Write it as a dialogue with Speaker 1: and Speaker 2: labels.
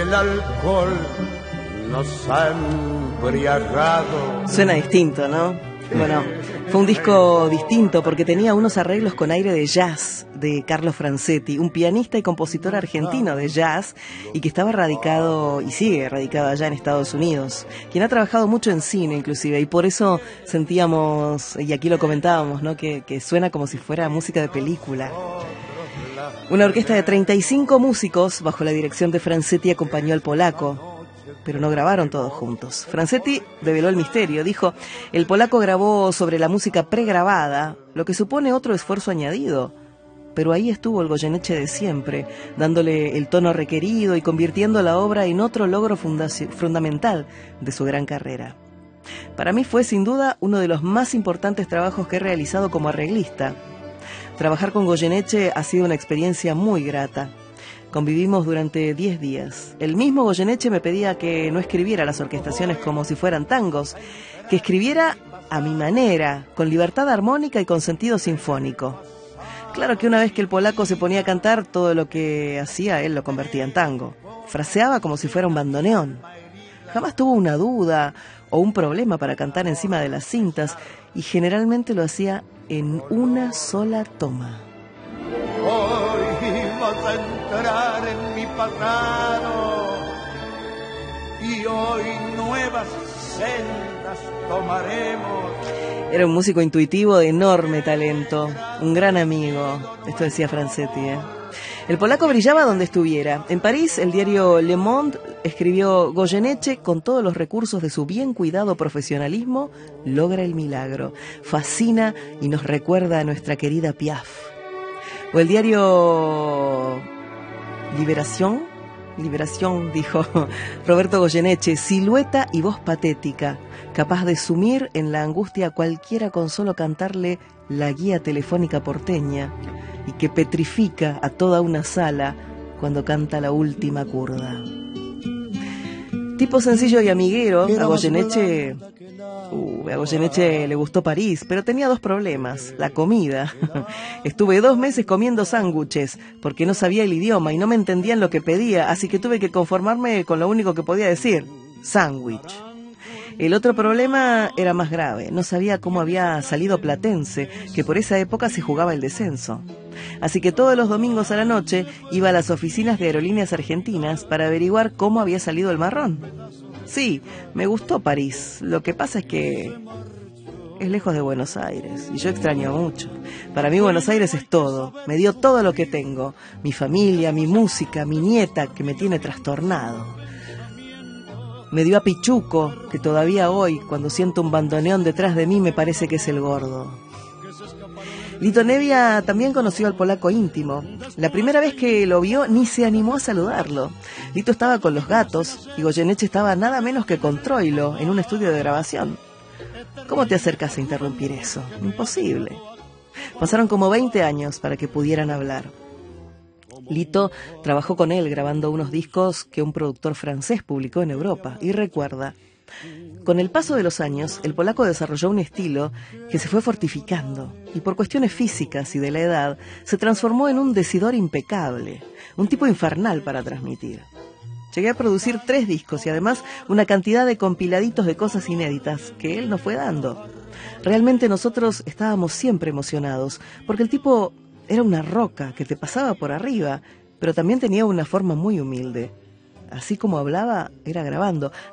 Speaker 1: el alcohol nos ha embriagado.
Speaker 2: Suena distinto, ¿no? Bueno, fue un disco distinto porque tenía unos arreglos con aire de jazz de Carlos Franzetti, un pianista y compositor argentino de jazz y que estaba radicado y sigue radicado allá en Estados Unidos, quien ha trabajado mucho en cine inclusive, y por eso sentíamos, y aquí lo comentábamos, ¿no? que suena como si fuera música de película. Una orquesta de 35 músicos bajo la dirección de Franzetti acompañó al polaco, pero no grabaron todos juntos. Franzetti develó el misterio, dijo: el polaco grabó sobre la música pregrabada, lo que supone otro esfuerzo añadido. Pero ahí estuvo el Goyeneche de siempre, dándole el tono requerido y convirtiendo la obra en otro logro fundamental de su gran carrera. Para mí fue sin duda uno de los más importantes trabajos que he realizado como arreglista. Trabajar con Goyeneche ha sido una experiencia muy grata. Convivimos durante 10 días. El mismo Goyeneche me pedía que no escribiera las orquestaciones como si fueran tangos, que escribiera a mi manera, con libertad armónica y con sentido sinfónico. Claro que una vez que el polaco se ponía a cantar, todo lo que hacía él lo convertía en tango. Fraseaba como si fuera un bandoneón. Jamás tuvo una duda o un problema para cantar encima de las cintas, y generalmente lo hacía en una sola toma.
Speaker 1: Hoy vas a entrar en mi pasado y hoy nuevas sendas tomaremos.
Speaker 2: Era un músico intuitivo de enorme talento, un gran amigo. Esto decía Franzetti, ¿eh? El polaco brillaba donde estuviera. En París, el diario Le Monde escribió: Goyeneche, con todos los recursos de su bien cuidado profesionalismo, logra el milagro. Fascina y nos recuerda a nuestra querida Piaf. O el diario Liberación, dijo Roberto Goyeneche: silueta y voz patética, capaz de sumir en la angustia a cualquiera con solo cantarle la guía telefónica porteña, y que petrifica a toda una sala cuando canta la última curda. Tipo sencillo y amiguero, a Goyeneche le gustó París, pero tenía dos problemas: la comida. Estuve 2 meses comiendo sándwiches porque no sabía el idioma y no me entendían lo que pedía, así que tuve que conformarme con lo único que podía decir: sándwich. El otro problema era más grave: no sabía cómo había salido Platense, que por esa época se jugaba el descenso. Así que todos los domingos a la noche iba a las oficinas de Aerolíneas Argentinas para averiguar cómo había salido el marrón. Sí, me gustó París. Lo que pasa es que es lejos de Buenos Aires y yo extraño mucho. Para mí Buenos Aires es todo. Me dio todo lo que tengo: mi familia, mi música, mi nieta que me tiene trastornado. Me dio a Pichuco, que todavía hoy, cuando siento un bandoneón detrás de mí, me parece que es el gordo. Lito Nebbia también conoció al polaco íntimo. La primera vez que lo vio ni se animó a saludarlo. Lito estaba con los gatos y Goyeneche estaba nada menos que con Troilo en un estudio de grabación. ¿Cómo te acercas a interrumpir eso? Imposible. Pasaron como 20 años para que pudieran hablar. Lito trabajó con él grabando unos discos que un productor francés publicó en Europa, y recuerda: con el paso de los años, el polaco desarrolló un estilo que se fue fortificando y por cuestiones físicas y de la edad se transformó en un decidor impecable, un tipo infernal para transmitir. Llegué a producir 3 discos y además una cantidad de compiladitos de cosas inéditas que él nos fue dando. Realmente nosotros estábamos siempre emocionados porque el tipo era una roca que te pasaba por arriba, pero también tenía una forma muy humilde. Así como hablaba, era grabando.